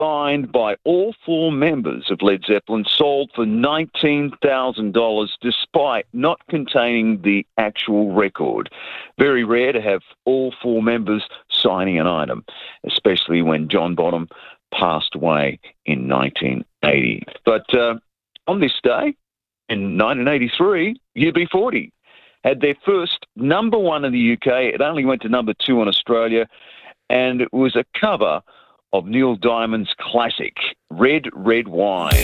signed by all four members of Led Zeppelin, sold for $19,000 despite not containing the actual record. Very rare to have all four members signing an item, especially when John Bonham passed away in 1980. But on this day, in 1983, UB40 had their first number one in the UK. It only went to number two in Australia, and it was a cover of Neil Diamond's classic, Red, Red Wine.